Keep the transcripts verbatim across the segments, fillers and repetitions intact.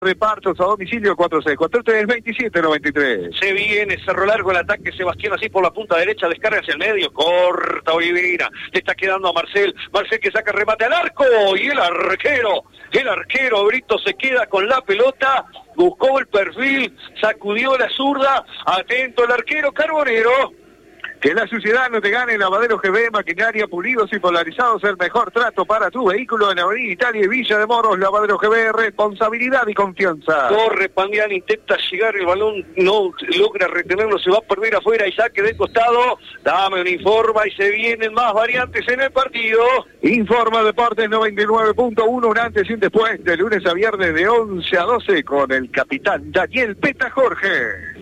Repartos a domicilio cuatro seis cuatro tres, veintisiete noventa y tres. Se viene Cerro Largo el ataque, Sebastián así por la punta derecha, descarga hacia el medio, corta Oliveira, le está quedando a Marcel, Marcel que saca remate al arco, y el arquero, el arquero Brito se queda con la pelota, buscó el perfil, sacudió la zurda, atento el arquero Carbonero. Que la suciedad no te gane. Lavadero G B, maquinaria, pulidos y polarizados, el mejor trato para tu vehículo en Avenida Italia y Villa de Moros. Lavadero G B, responsabilidad y confianza. Corre Pandiani, intenta llegar, el balón no logra retenerlo, se va a perder afuera y saque de costado. Dame un informa y se vienen más variantes en el partido. Informa Deportes noventa y nueve punto uno, un antes y un después, de lunes a viernes de once a doce con el capitán Daniel Peta Jorge.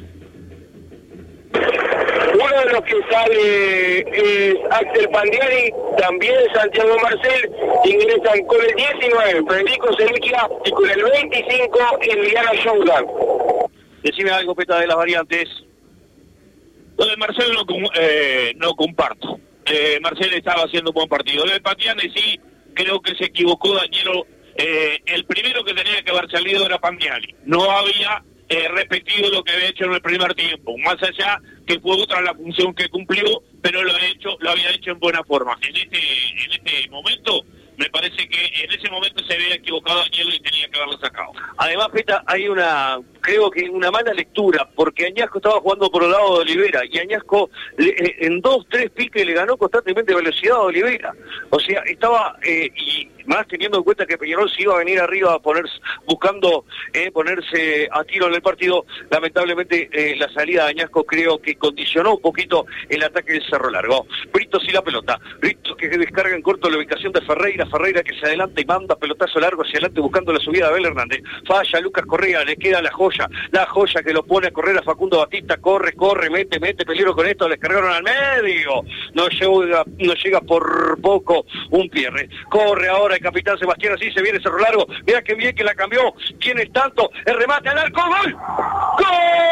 Uno de los que sale es Axel Pandiani, también Santiago Marcel, ingresan con el diecinueve, Federico Selequia, y con el veinticinco, Emiliano Jordan. Decime algo, Peta, de las variantes. Lo de Marcel no, eh, no comparto. Eh, Marcel estaba haciendo un buen partido. Lo de Pandiani sí, creo que se equivocó Danielo. Eh, el primero que tenía que haber salido era Pandiani. No había eh, repetido lo que había hecho en el primer tiempo. Más allá que fue otra la función que cumplió, pero lo, ha hecho, lo había hecho en buena forma. En este, en este momento, me parece que en ese momento se había equivocado Daniel y tenía que haberlo sacado. Además, Peta, hay una, creo que una mala lectura, porque Añasco estaba jugando por el lado de Olivera, y Añasco le, en dos, tres piques le ganó constantemente velocidad a Olivera. O sea, estaba, eh, y más teniendo en cuenta que Peñarol se iba a venir arriba a ponerse, buscando eh, ponerse a tiro en el partido, lamentablemente eh, la salida de Añasco creo que condicionó un poquito el ataque del Cerro Largo. Britos y la pelota, Britos que descarga en corto la ubicación de Ferreira, Ferreira que se adelanta y manda pelotazo largo hacia adelante buscando la subida de Abel Hernández, falla Lucas Correa, le queda la joya, la joya que lo pone a correr a Facundo Batista, corre, corre, mete, mete, peligro con esto, les cargaron al medio, no llega, no llega por poco un Pierre, corre ahora el capitán Sebastián, así se viene Cerro Largo, mira que bien que la cambió, tiene el tanto, el remate al arco, ¡gol! ¡Gol!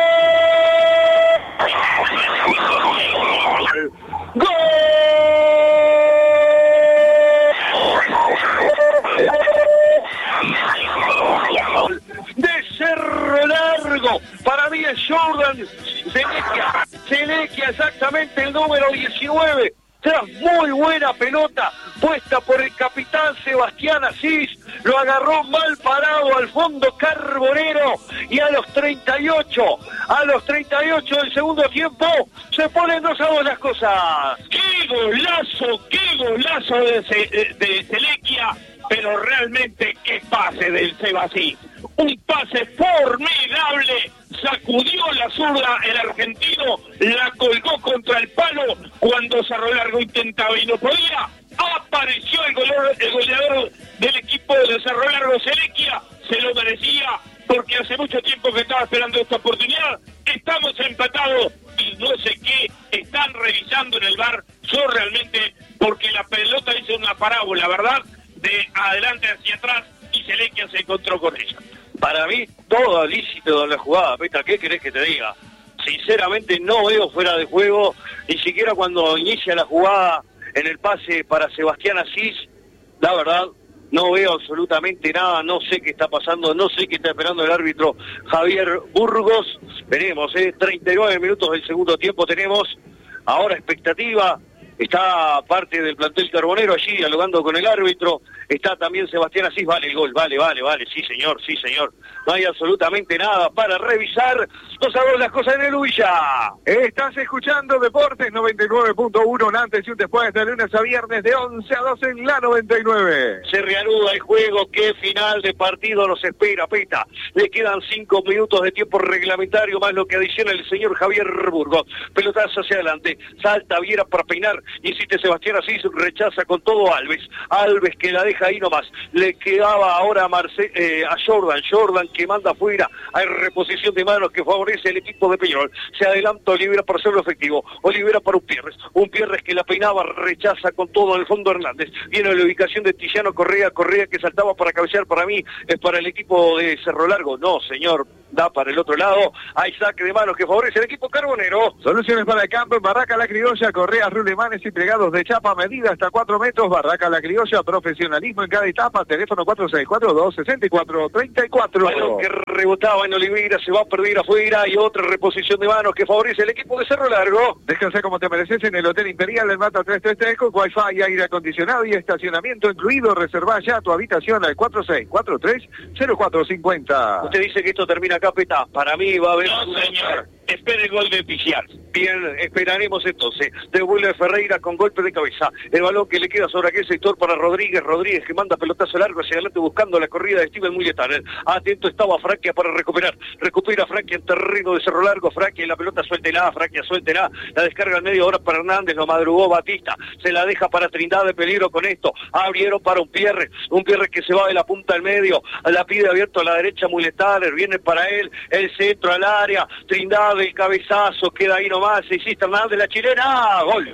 ¡Gol! De Cerro Largo, para mí es Jordan Selequia, Selequia exactamente el número diecinueve, tras muy buena pelota puesta por el capitán Sebastián Asís, lo agarró mal parado al fondo Carbonero, y a los treinta y ocho, a los treinta y ocho del segundo tiempo, se ponen dos a dos las cosas. ¡Qué golazo, qué golazo de, de, de Selequia! Pero realmente qué pase del Sebasí, un pase formidable, sacudió la zurda el argentino, la colgó contra el palo cuando Cerro Largo intentaba y no podía, apareció el goleador, el goleador del equipo de Cerro Largo, Selequia, se lo merecía porque hace mucho tiempo que estaba esperando esta oportunidad, estamos empatados y no sé qué están revisando en el V A R, yo realmente, porque la pelota hizo una parábola, ¿verdad?, de adelante hacia atrás y Selequia se encontró con ella. Para mí, todo lícito en la jugada, Peta, ¿qué querés que te diga? Sinceramente no veo fuera de juego, ni siquiera cuando inicia la jugada en el pase para Sebastián Asís, la verdad, no veo absolutamente nada, no sé qué está pasando, no sé qué está esperando el árbitro Javier Burgos, veremos, ¿eh? treinta y nueve minutos del segundo tiempo tenemos, ahora expectativa. Está parte del plantel Carbonero allí dialogando con el árbitro, está también Sebastián Asís, vale el gol, vale, vale, vale, sí señor, sí señor, no hay absolutamente nada para revisar, dos a dos las cosas en el Huilla. Estás escuchando Deportes noventa y nueve punto uno, un antes y un después, de lunes a viernes de once a doce en la noventa y nueve. Se reanuda el juego, qué final de partido nos espera, Peta, le quedan cinco minutos de tiempo reglamentario, más lo que adiciona el señor Javier Burgos, pelotazo hacia adelante, salta Viera para peinar, insiste Sebastián Asís, rechaza con todo Alves, Alves que la deja ahí nomás, le quedaba ahora a, Marce eh, a Jordan, Jordan que manda afuera, hay reposición de manos que favorece al equipo de Peñarol, se adelanta Olivera para hacerlo efectivo, Olivera para un Pierres, un Pierres que la peinaba, rechaza con todo en el fondo Hernández, viene la ubicación de Tillano Correa, Correa que saltaba para cabecear, para mí es para el equipo de Cerro Largo, no señor, da para el otro lado, hay saque de manos que favorece el equipo carbonero. Soluciones para el campo en Barraca La Criolla, correas, rulemanes y plegados de chapa, medida hasta cuatro metros, Barraca La Criolla, profesionalismo en cada etapa, teléfono cuatro seis cuatro dos, seis cuatro tres cuatro. Balón que rebotaba en Oliveira, se va a perder afuera, y otra reposición de manos que favorece el equipo de Cerro Largo. Descansa como te mereces en el Hotel Imperial del Mata trescientos treinta y tres con Wi-Fi, aire acondicionado y estacionamiento incluido. Reserva ya tu habitación al cuatro seis cuatro tres, cero cuatro cinco cero. Usted dice que esto termina acá, Peta. Para mí va a haber... No, señor. Espere el gol de Piciar. Bien, esperaremos entonces. Devuelve Ferreira con golpe de cabeza. El balón que le queda sobre aquel sector para Rodríguez. Rodríguez que manda pelotazo largo hacia adelante buscando la corrida de Steven Muyetar. Atento estaba Fraquia para recuperar. Recupera Fraquia en terreno de Cerro Largo. Fraquia y la pelota suéltela. Fraquia suéltela. La descarga al medio ahora para Hernández. Lo madrugó Batista. Se la deja para Trindade. De peligro con esto. Abrieron para un Pierre. Un Pierre que se va de la punta al medio. La pide abierto a la derecha Muyetar. Viene para él. El centro al área. Trindade. El cabezazo, queda ahí nomás, insiste Hernández, la chilena, gol,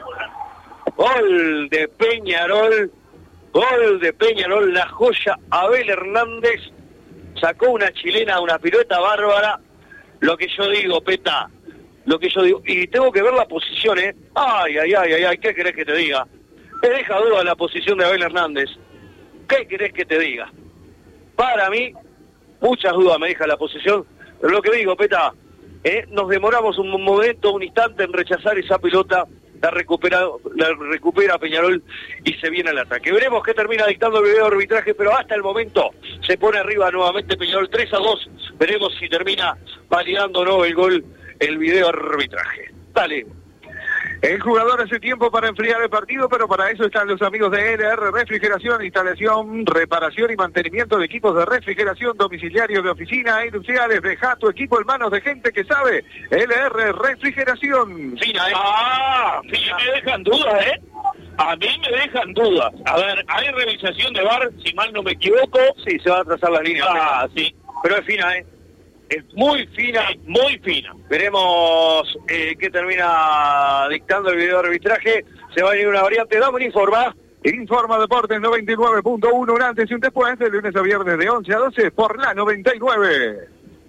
gol de Peñarol, gol de Peñarol, la joya Abel Hernández, sacó una chilena, una pirueta bárbara, lo que yo digo, Peta, lo que yo digo, y tengo que ver la posición, eh, ay, ay, ay, ay, ay, ¿qué querés que te diga? Me deja duda la posición de Abel Hernández, ¿qué querés que te diga? Para mí, muchas dudas me deja la posición, pero lo que digo, Peta, Eh, nos demoramos un momento, un instante en rechazar esa pelota, la recupera, la recupera Peñarol y se viene al ataque. Veremos qué termina dictando el video de arbitraje, pero hasta el momento se pone arriba nuevamente Peñarol tres a dos. Veremos si termina validando o no el gol, el video de arbitraje. Dale. El jugador hace tiempo para enfriar el partido, pero para eso están los amigos de L R Refrigeración, instalación, reparación y mantenimiento de equipos de refrigeración domiciliarios de oficina e industriales. Deja tu equipo en manos de gente que sabe. L R Refrigeración. Fina, ¿eh? Ah, sí, me dejan dudas, ¿eh? A mí me dejan dudas. A ver, hay revisación de V A R, si mal no me equivoco. Sí, se va a trazar las líneas. Ah, sí. Pero es fina, ¿eh? Es muy fina, muy fina. Veremos eh, qué termina dictando el video de arbitraje. Se va a venir una variante. Dame un informa. Informa Deportes noventa y nueve punto uno, un antes y un después, de lunes a viernes de once a doce por la noventa y nueve.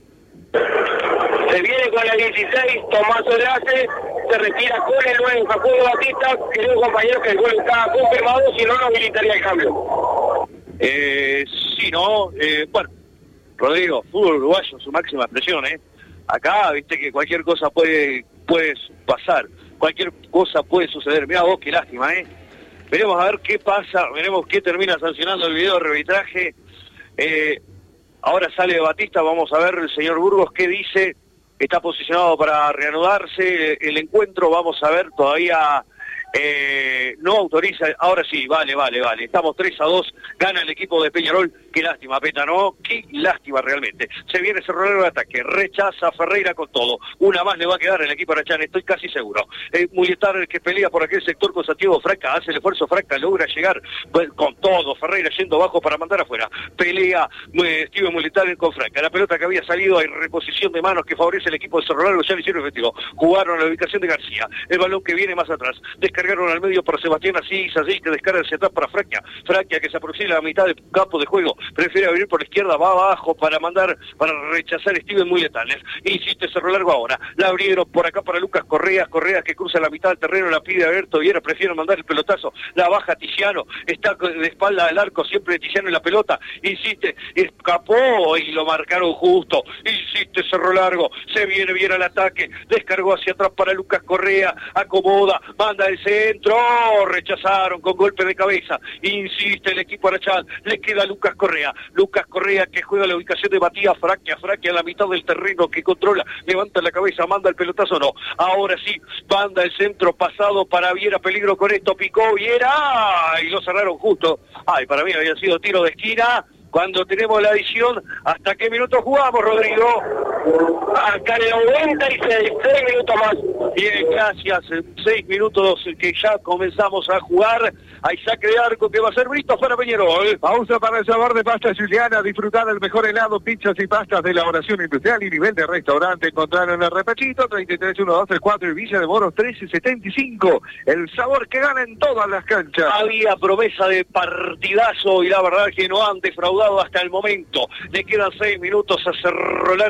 Se viene con la dieciséis, Tomás Olace, se retira con el nueve Facundo Batista, querido compañero, que el gol está confirmado, si no, no habilitaría el cambio. Eh, sí, ¿no? Eh, bueno. Rodrigo, fútbol uruguayo, su máxima expresión, ¿eh? Acá, viste que cualquier cosa puede, puede pasar, cualquier cosa puede suceder. Mirá vos, qué lástima, ¿eh? Veremos a ver qué pasa, veremos qué termina sancionando el video de arbitraje. Eh, ahora sale Batista, vamos a ver el señor Burgos qué dice. Está posicionado para reanudarse el encuentro, vamos a ver, todavía... Eh, no autoriza, ahora sí, vale, vale, vale, estamos tres a dos, gana el equipo de Peñarol, qué lástima, Peta, ¿no? Qué lástima realmente, se viene ese rolero de ataque, rechaza a Ferreira con todo, una más le va a quedar el equipo Arachán, estoy casi seguro, eh, Muyetar el que pelea por aquel sector con Santiago Fraca, hace el esfuerzo Fraca, logra llegar pues, con todo, Ferreira yendo abajo para mandar afuera, pelea eh, Steven Muyetar con Fraca, la pelota que había salido, hay reposición de manos que favorece el equipo de Cerro Largo, ya le hicieron efectivo, jugaron a la ubicación de García, el balón que viene más atrás, descarga cargaron al medio para Sebastián Asís, Asís que descarga hacia atrás para Fraquia, Fraquia que se aproxima a la mitad del campo de juego, prefiere abrir por la izquierda, va abajo para mandar, para rechazar a Steven Muyetar, insiste Cerro Largo ahora, la abrieron por acá para Lucas Correas, Correas que cruza la mitad del terreno, la pide Alberto Viera, prefiere mandar el pelotazo, la baja Tiziano, está de espalda del arco, siempre Tiziano en la pelota, insiste, escapó y lo marcaron justo, insiste Cerro Largo, se viene bien al ataque, descargó hacia atrás para Lucas Correa, acomoda, manda el centro, rechazaron con golpe de cabeza, insiste el equipo Arachán, le queda Lucas Correa, Lucas Correa que juega la ubicación de Matías Fraquia, Fraquia en la mitad del terreno que controla, levanta la cabeza, manda el pelotazo, no, ahora sí, manda el centro pasado para Viera, peligro con esto, picó Viera, y lo cerraron justo, ay, para mí había sido tiro de esquina. Cuando tenemos la adición, ¿hasta qué minutos jugamos, Rodrigo? Hasta el noventa y seis, seis minutos más. Bien, gracias. Seis minutos que ya comenzamos a jugar. Hay saque de arco que va a ser Brito para Peñarol. Pausa para el sabor de pasta Juliana. Disfrutar del mejor helado, pizzas y pastas de elaboración industrial y nivel de restaurante. Encontraron en el Repechito, treinta y tres, uno, dos, tres, cuatro y Villa de Moros, trece setenta y cinco. El sabor que gana en todas las canchas. Había promesa de partidazo y la verdad que no han defraudado hasta el momento. Le quedan seis minutos a Cerro Largo para buscar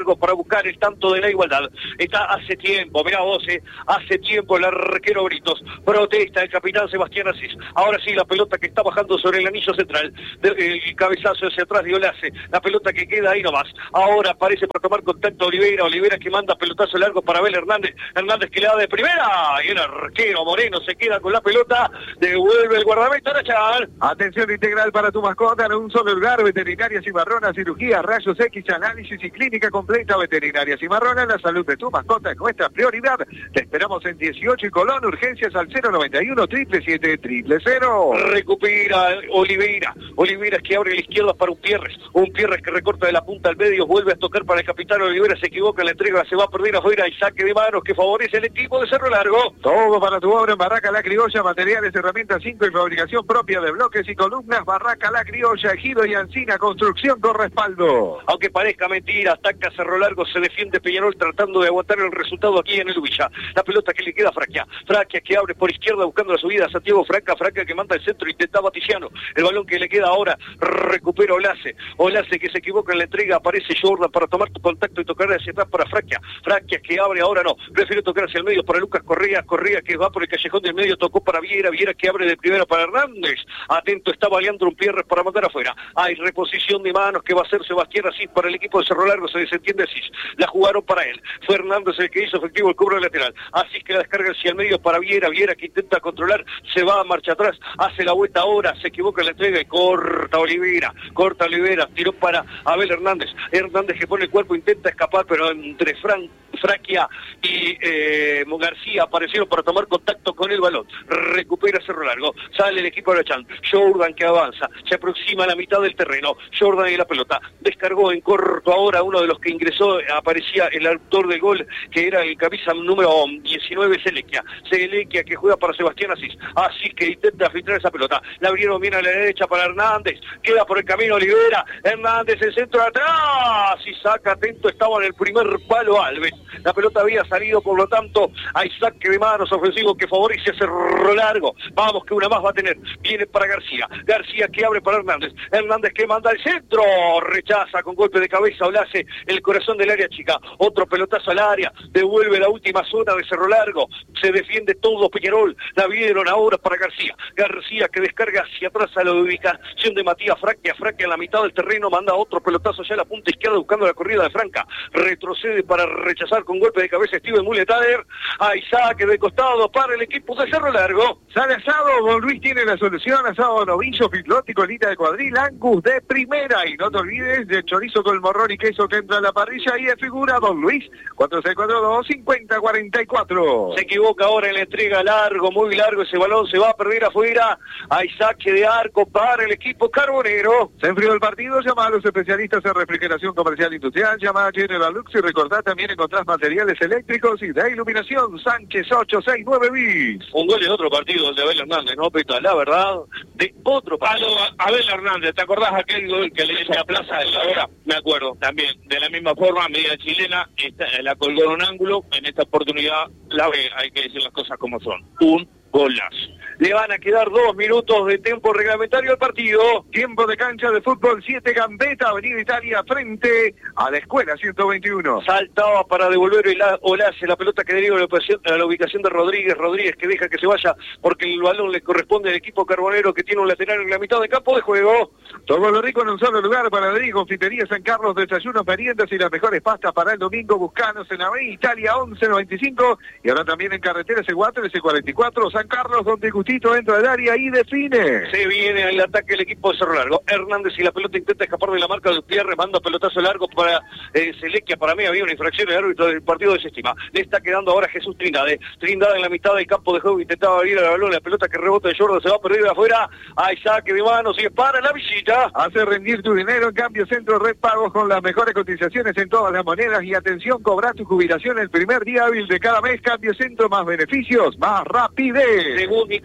buscar el tanto de la igualdad. Está hace tiempo, mirá vos, eh, hace tiempo el arquero Britos protesta el capitán Sebastián Asís. Ahora sí, la pelota que está bajando sobre el anillo central, de, el cabezazo hacia atrás de Olace, la pelota que queda ahí nomás. Ahora aparece para tomar contacto Olivera, Olivera que manda pelotazo largo para Abel Hernández, Hernández que le da de primera, y el arquero Moreno se queda con la pelota, devuelve el guardameta Arachán. Atención integral para tu mascota en un solo lugar, veterinaria Cimarrona, cirugía, rayos X, análisis y clínica completa. Veterinaria Cimarrona, la salud de tu mascota es nuestra prioridad. Te esperamos en dieciocho y Colón, urgencias al cero noventa y uno, siete siete siete, cero cero. Recupera Oliveira, Oliveira que abre a la izquierda para un Pierres, un Pierres que recorta de la punta al medio, vuelve a tocar para el capitán Oliveira, se equivoca en la entrega, se va a perder afuera y saque de manos que favorece el equipo de Cerro Largo. Todo para tu obra en Barraca La Criolla, materiales, herramientas cinco y fabricación propia de bloques y columnas. Barraca La Criolla, Ejido y Ancina, construcción con respaldo. Aunque parezca mentira, ataca Cerro Largo, se defiende Peñarol tratando de aguantar el resultado aquí en el Ubilla. La pelota que le queda a Fraquia, Fraquia que abre por izquierda buscando la subida a Santiago Franca, Franca que manda el centro, intentaba Tiziano, el balón que le queda ahora, recupera Olace, Olace que se equivoca en la entrega, aparece Jordan para tomar tu contacto y tocar hacia atrás para Fraquia, Fraquia que abre ahora no, prefiere tocar hacia el medio para Lucas Correa, Correa que va por el callejón del medio, tocó para Viera, Viera que abre de primera para Hernández, atento estaba Leandro un Pierres para mandar afuera, hay reposición de manos que va a hacer Sebastián Asís para el equipo de Cerro Largo, se desentiende Asís, la jugaron para él, fue Hernández el que hizo efectivo el cobro lateral, Asís que la descarga hacia el medio para Viera, Viera que intenta controlar, se va a marcha atrás, hace la vuelta ahora, se equivoca en la entrega y corta Olivera, corta Olivera, tiró para Abel Hernández, Hernández que pone el cuerpo, intenta escapar, pero entre Fran, Fraquia y eh, García aparecieron para tomar contacto con el balón, recupera Cerro Largo, sale el equipo de Arachán, Jordan que avanza, se aproxima a la mitad del terreno, Jordan y la pelota, descargó en corto ahora uno de los que ingresó, aparecía el autor del gol, que era el camisa número diecinueve, Selequia, Selequia que juega para Sebastián Asís, Asís que intenta filtrar esa pelota, la abrieron bien a la derecha para Hernández, queda por el camino Olivera, Hernández el centro de atrás y saca, atento estaba en el primer palo Alves, la pelota había salido, por lo tanto hay saque de manos ofensivo que favorece a Cerro Largo, vamos que una más va a tener, viene para García, García que abre para Hernández, Hernández que manda el centro, rechaza con golpe de cabeza Olace, el corazón del área chica, otro pelotazo al área, devuelve la última zona de Cerro Largo, se defiende todo Peñarol, la vieron ahora para García, García que descarga hacia atrás a la ubicación de Matías Fraquia, Fraquia en la mitad del terreno, manda otro pelotazo allá a la punta izquierda buscando la corrida de Franca, retrocede para rechazar con golpe de cabeza Steven Muletader, hay saque de costado para el equipo de Cerro Largo. Sale asado, Don Luis tiene la solución, asado novillo, fitlótico, colita de cuadril, angus de primera, y no te olvides de chorizo con morrón y queso que entra a la parrilla y de figura Don Luis, cuatro seis cuatro dos, cinco cero cuatro cuatro. Se equivoca ahora en la entrega, largo, muy largo, ese balón se va a perder afuera, hay saque de arco para el equipo carbonero. Se enfrió el partido, llama a los especialistas en refrigeración comercial industrial, llama a General Lux y recordá también encontrás materiales eléctricos y de iluminación, Sánchez ocho seis nueve bis. Un gol en otro partido, el de Abel Hernández, ¿no, Peta? La verdad, de otro partido. A Abel Hernández, ¿te acordás aquel gol que le hizo a Plaza de la Hora? Me acuerdo, también, de la misma forma, medida chilena, esta, la colgó en un ángulo, en esta oportunidad la ve, hay que decir las cosas como son, un golazo. Le van a quedar dos minutos de tiempo reglamentario al partido. Tiempo de cancha de fútbol siete, Gambetta, Avenida Italia, frente a la Escuela ciento veintiuno. Saltaba para devolver el Olace, la pelota que deriva a la ubicación, a la ubicación de Rodríguez, Rodríguez que deja que se vaya porque el balón le corresponde al equipo carbonero que tiene un lateral en la mitad del campo de juego. Todo lo rico en un solo lugar, Panadería, Confitería San Carlos, desayunos, meriendas y las mejores pastas para el domingo. Buscanos en Avenida Italia once noventa y cinco y ahora también en carretera ese cuatro, ese cuarenta y cuatro, San Carlos, donde Gustito entra al área y define. Se viene el ataque del equipo de Cerro Largo. Hernández y la pelota intenta escapar de la marca de Pierre, manda pelotazo largo para eh, Selequia. Para mí había una infracción, el árbitro del partido desestima. Le está quedando ahora Jesús Trindade. Trindade en la mitad del campo de juego intentaba ir al balón, la pelota que rebota de Jordan se va a perder de afuera. Hay saque de manos y es para la visita. Hace rendir tu dinero en Cambio Centro Red Pagos con las mejores cotizaciones en todas las monedas y atención, cobra tu jubilación el primer día hábil de cada mes. Cambio Centro, más beneficios, más rapidez. Según micro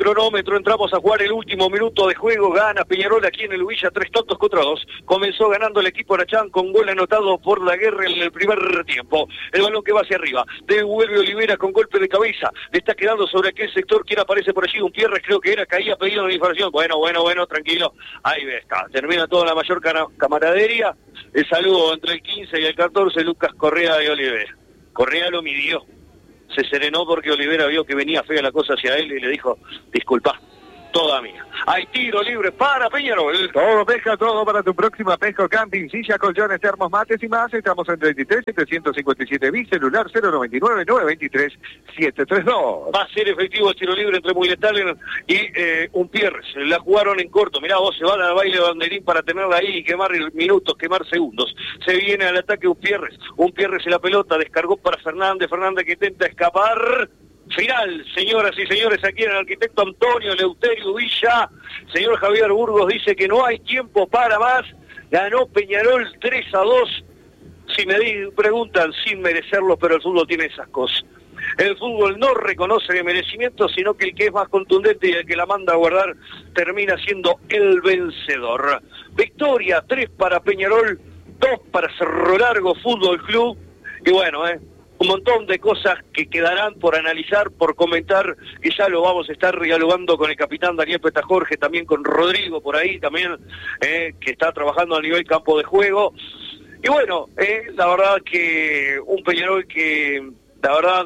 cronómetro, entramos a jugar el último minuto de juego, gana Peñarol aquí en el Ubilla, tres tantos contra dos. Comenzó ganando el equipo Arachán con gol anotado por la guerra en el primer tiempo. El balón que va hacia arriba, devuelve Olivera con golpe de cabeza, le está quedando sobre aquel sector, quien aparece por allí, un Pierres creo que era, caía pedido una infracción. Bueno, bueno, bueno, tranquilo, ahí está, termina toda la mayor camaradería. El saludo entre el quince y el catorce, Lucas Correa de Olivera. Correa lo midió, se serenó porque Olivera vio que venía fea la cosa hacia él y le dijo, disculpa, toda mía. Hay tiro libre para Peñarol. Todo pesca, todo para tu próxima pesca o camping, silla, colchones, termos, mates y más. Estamos en treinta y tres, setecientos cincuenta y siete B, celular cero noventa y nueve, novecientos veintitrés, setecientos treinta y dos. Va a ser efectivo el tiro libre entre Muletalen y eh, un Pierres. La jugaron en corto. Mirá vos, se van al baile de banderín para tenerla ahí y quemar minutos, quemar segundos. Se viene al ataque un Pierres. Un Pierres en la pelota, descargó para Fernández. Fernández que intenta escapar. Final, señoras y señores, aquí en el arquitecto Antonio Eleuterio Villa. Señor Javier Burgos dice que no hay tiempo para más. Ganó Peñarol tres a dos. Si me preguntan, sin merecerlo, pero el fútbol tiene esas cosas. El fútbol no reconoce de merecimiento, sino que el que es más contundente y el que la manda a guardar termina siendo el vencedor. Victoria, tres para Peñarol, dos para Cerro Largo Fútbol Club. Y bueno, eh. un montón de cosas que quedarán por analizar, por comentar, que ya lo vamos a estar dialogando con el capitán Daniel Petajorge, también con Rodrigo por ahí también, eh, que está trabajando a nivel campo de juego. Y bueno, eh, la verdad que un Peñarol que, la verdad,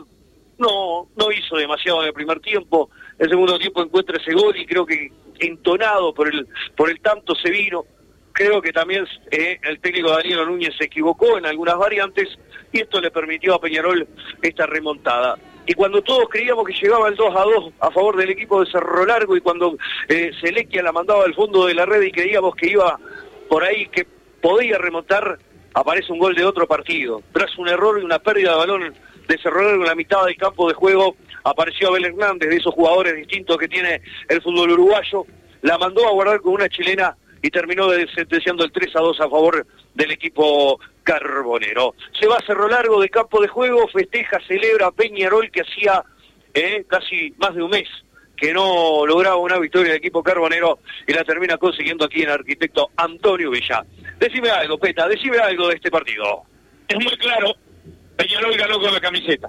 no, no hizo demasiado en el primer tiempo. El segundo tiempo encuentra ese gol y creo que entonado por el, por el tanto se vino. Creo que también eh, el técnico Daniel Núñez se equivocó en algunas variantes y esto le permitió a Peñarol esta remontada. Y cuando todos creíamos que llegaba el dos a dos a favor del equipo de Cerro Largo y cuando eh, Selequia la mandaba al fondo de la red y creíamos que iba por ahí, que podía remontar, aparece un gol de otro partido. Tras un error y una pérdida de balón de Cerro Largo en la mitad del campo de juego, apareció Abel Hernández, de esos jugadores distintos que tiene el fútbol uruguayo, la mandó a guardar con una chilena y terminó sentenciando el tres a dos a favor del equipo carbonero. Se va a Cerro Largo de campo de juego, festeja, celebra Peñarol, que hacía eh, casi más de un mes que no lograba una victoria del equipo carbonero y la termina consiguiendo aquí en el arquitecto Antonio Villa. Decime algo, Peta, decime algo de este partido. Es muy claro, Peñarol ganó con la camiseta.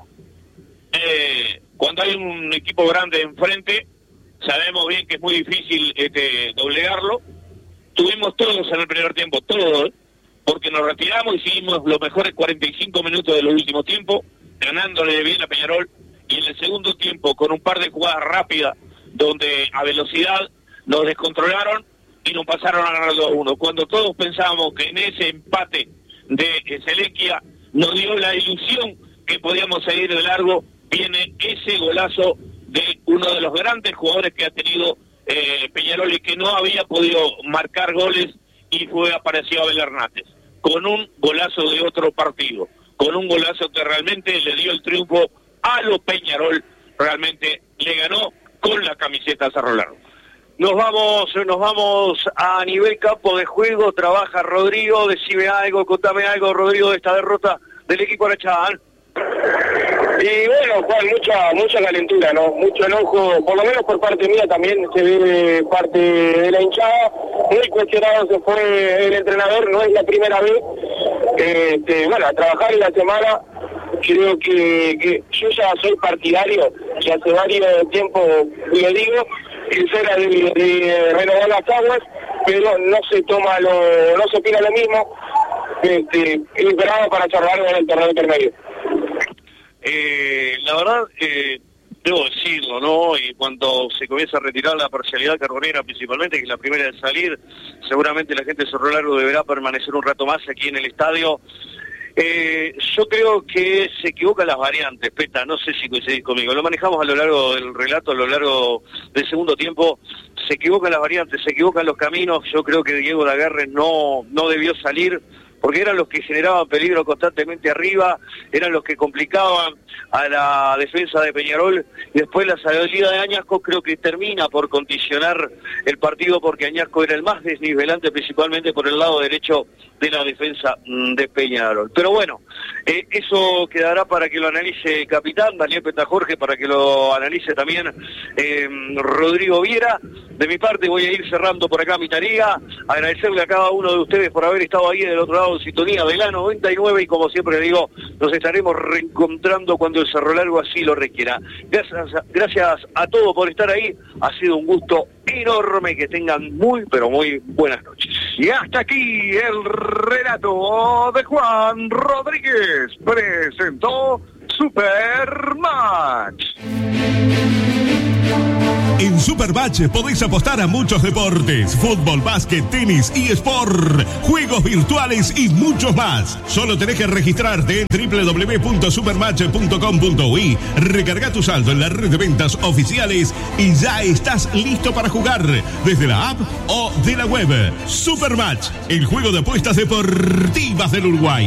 Eh, cuando hay un equipo grande enfrente, sabemos bien que es muy difícil este, doblegarlo. Tuvimos todos en el primer tiempo, todos, porque nos retiramos y seguimos los mejores cuarenta y cinco minutos de los últimos tiempos, ganándole bien a Peñarol, y en el segundo tiempo, con un par de jugadas rápidas, donde a velocidad nos descontrolaron y nos pasaron a ganar dos a uno. Cuando todos pensábamos que en ese empate de Selequia nos dio la ilusión que podíamos seguir de largo, viene ese golazo de uno de los grandes jugadores que ha tenido Eh, Peñarol y que no había podido marcar goles y fue apareció Abel Hernández con un golazo de otro partido, con un golazo que realmente le dio el triunfo a lo Peñarol, realmente le ganó con la camiseta a Cerro Largo. Nos vamos, nos vamos a nivel campo de juego, trabaja Rodrigo, decime algo, contame algo, Rodrigo, de esta derrota del equipo Arachán. Y bueno, Juan, mucha mucha calentura, ¿no? Mucho enojo, por lo menos por parte mía también se ve parte de la hinchada. Muy cuestionado se fue el entrenador, no es la primera vez. Este, bueno, a trabajar en la semana, creo que, que yo ya soy partidario, que hace varios tiempo lo digo, que es hora de, de renovar las aguas, pero no se toma lo, no se opina lo mismo. Este, esperado para charlar en el torneo intermedio. Eh, la verdad, eh, debo decirlo, ¿no? Y cuando se comienza a retirar la parcialidad carbonera, principalmente, que es la primera de salir, seguramente la gente de Cerro Largo deberá permanecer un rato más aquí en el estadio. Eh, yo creo que se equivocan las variantes, Peta, no sé si coincidís conmigo, lo manejamos a lo largo del relato, a lo largo del segundo tiempo, se equivocan las variantes, se equivocan los caminos. Yo creo que Diego Lagarre no, no debió salir, porque eran los que generaban peligro constantemente arriba, eran los que complicaban a la defensa de Peñarol, y después la salida de Añasco creo que termina por condicionar el partido, porque Añasco era el más desnivelante, principalmente por el lado derecho de la defensa de Peñarol. Pero bueno, Eh, eso quedará para que lo analice el capitán Daniel Petajorge, para que lo analice también eh, Rodrigo Viera. De mi parte voy a ir cerrando por acá mi tarea, agradecerle a cada uno de ustedes por haber estado ahí del otro lado en sintonía de la noventa y nueve, y como siempre digo, nos estaremos reencontrando cuando el Cerro Largo así lo requiera. Gracias, gracias a todos por estar ahí, ha sido un gusto enorme, que tengan muy pero muy buenas noches. Y hasta aquí el relato de Juan Rodríguez, presentó Supermatch. En Supermatch podéis apostar a muchos deportes: fútbol, básquet, tenis, eSport, juegos virtuales y muchos más. Solo tenés que registrarte en doble u doble u doble u punto supermatch punto com punto u i, recarga tu saldo en la red de ventas oficiales y ya estás listo para jugar desde la app o de la web. Supermatch, el juego de apuestas deportivas del Uruguay.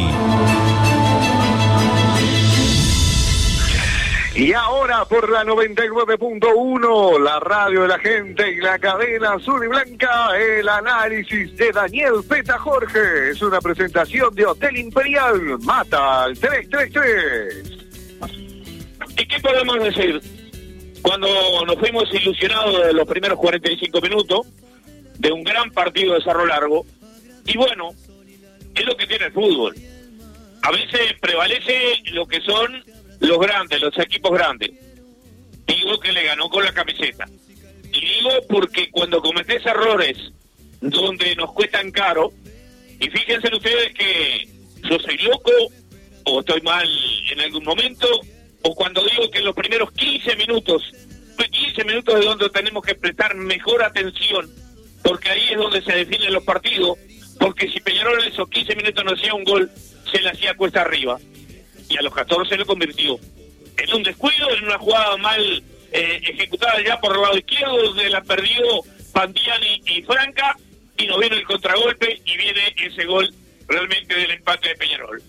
Y ahora por la noventa y nueve punto uno, la radio de la gente y la cadena azul y blanca, el análisis de Daniel Petajorge. Es una presentación de Hotel Imperial. Mata al tres tres tres. ¿Y qué podemos decir? Cuando nos fuimos ilusionados de los primeros cuarenta y cinco minutos de un gran partido de Cerro Largo, y bueno, es lo que tiene el fútbol. A veces prevalece lo que son los grandes, los equipos grandes. Digo que le ganó con la camiseta. Y digo porque cuando cometés errores donde nos cuestan caro, y fíjense ustedes que yo soy loco, o estoy mal en algún momento, o cuando digo que en los primeros quince minutos, quince minutos es donde tenemos que prestar mejor atención, porque ahí es donde se definen los partidos, porque si Peñarol en esos quince minutos no hacía un gol, se le hacía cuesta arriba. Y a los catorce lo convirtió en un descuido, en una jugada mal eh, ejecutada ya por el lado izquierdo, donde la perdió Pandiani y Franca, y nos viene el contragolpe y viene ese gol realmente del empate de Peñarol.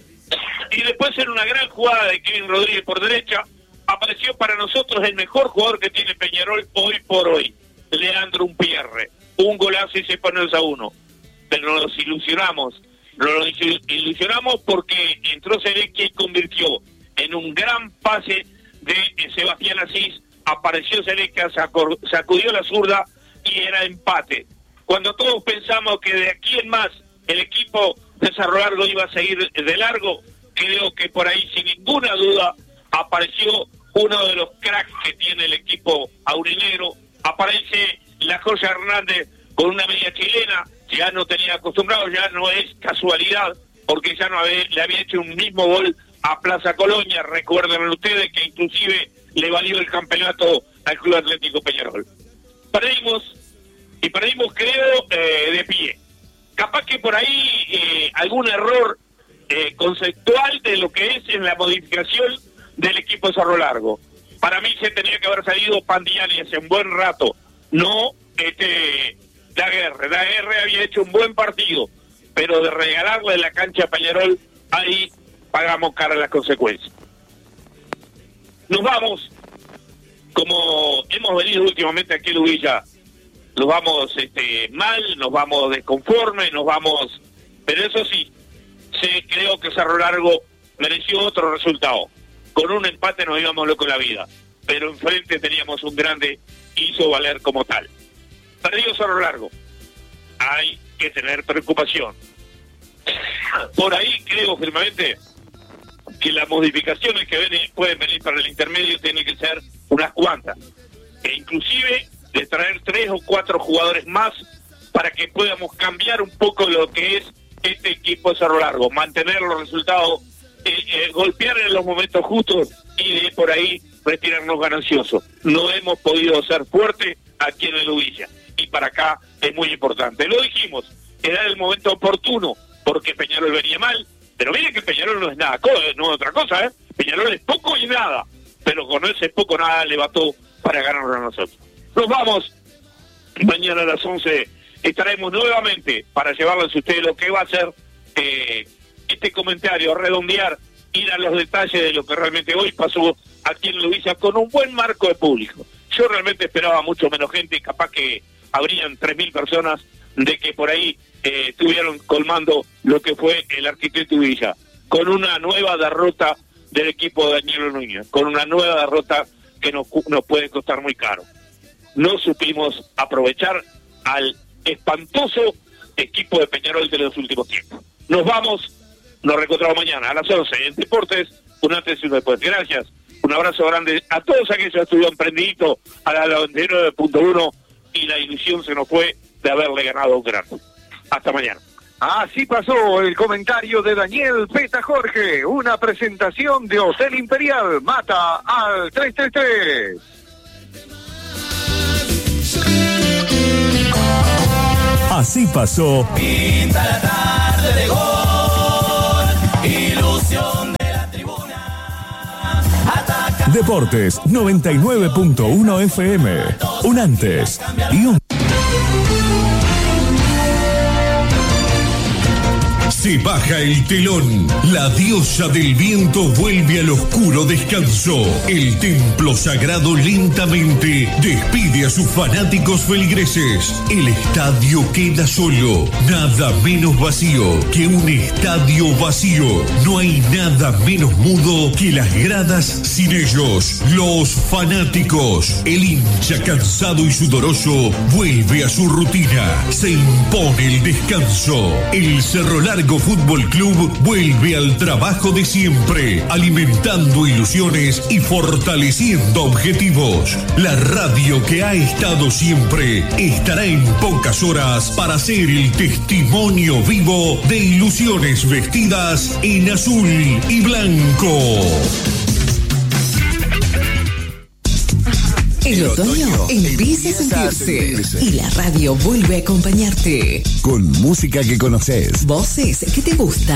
Y después, en una gran jugada de Kevin Rodríguez por derecha, apareció para nosotros el mejor jugador que tiene Peñarol hoy por hoy, Leandro Umpierre. Un golazo y se pone el a uno. Pero nos ilusionamos. Nos ilusionamos porque entró Selequia y convirtió en un gran pase de Sebastián Asís. Apareció Selequia, sacudió la zurda y era empate. Cuando todos pensamos que de aquí en más el equipo de Cerro Largo iba a seguir de largo, creo que por ahí sin ninguna duda apareció uno de los cracks que tiene el equipo aurinegro. Aparece la Joya Hernández con una media chilena. Ya no tenía acostumbrado, ya no es casualidad, porque ya no había, le había hecho un mismo gol a Plaza Colonia. Recuerden ustedes que inclusive le valió el campeonato al Club Atlético Peñarol. Perdimos, y perdimos creo eh, de pie. Capaz que por ahí eh, algún error eh, conceptual de lo que es en la modificación del equipo de Cerro Largo. Para mí se tenía que haber salido Pandiani hace un buen rato, no este... Daguerre, Daguerre había hecho un buen partido, pero de regalarle la cancha a Peñarol, ahí pagamos cara las consecuencias. Nos vamos, como hemos venido últimamente aquí en Lubilla, nos vamos este, mal, nos vamos desconformes, nos vamos... Pero eso sí, sí, creo que Cerro Largo mereció otro resultado. Con un empate nos íbamos locos la vida, pero enfrente teníamos un grande, hizo valer como tal. Perdido Cerro Largo, hay que tener preocupación. Por ahí creo firmemente que las modificaciones que ven, pueden venir para el intermedio tienen que ser unas cuantas, e inclusive de traer tres o cuatro jugadores más para que podamos cambiar un poco lo que es este equipo de Cerro Largo, mantener los resultados, eh, eh, golpear en los momentos justos y de por ahí retirarnos gananciosos. No hemos podido ser fuertes aquí en el Lubilla. Y para acá es muy importante. Lo dijimos, era el momento oportuno, porque Peñarol venía mal, pero miren que Peñarol no es nada, no es otra cosa, ¿eh? Peñarol es poco y nada, pero con ese poco nada le bastó para ganarnos a nosotros. Nos vamos, mañana a las once estaremos nuevamente para llevarles a ustedes lo que va a ser eh, este comentario, redondear, ir a los detalles de lo que realmente hoy pasó aquí en Lubilla con un buen marco de público. Yo realmente esperaba mucho menos gente, capaz que habrían tres mil personas de que por ahí eh, estuvieron colmando lo que fue el Arquitecto Villa. con una nueva derrota del equipo de Daniel Núñez, con una nueva derrota que nos, nos puede costar muy caro. No supimos aprovechar al espantoso equipo de Peñarol de los últimos tiempos. Nos vamos, nos reencontramos mañana a las once en Deportes, un antes y un después. Gracias, un abrazo grande a todos aquellos que estuvieron prendiditos a la noventa y nueve punto uno y la ilusión se nos fue de haberle ganado a un grande. Hasta mañana. Así pasó el comentario de Daniel Peta Jorge, una presentación de Hotel Imperial. Mata al tres tres tres. Así pasó. Pinta la tarde de gol, ilusión de la tribuna. Ataca. Deportes noventa y nueve punto uno F M. Un antes y un... Se baja el telón, la diosa del viento vuelve al oscuro descanso. El templo sagrado lentamente despide a sus fanáticos feligreses. El estadio queda solo, nada menos vacío que un estadio vacío. No hay nada menos mudo que las gradas sin ellos. Los fanáticos, el hincha cansado y sudoroso vuelve a su rutina. Se impone el descanso. El Cerro Largo Fútbol Club vuelve al trabajo de siempre, alimentando ilusiones y fortaleciendo objetivos. La radio que ha estado siempre estará en pocas horas para ser el testimonio vivo de ilusiones vestidas en azul y blanco. El otoño empieza a sentirse y la radio vuelve a acompañarte. Con música que conoces. Voces que te gustan.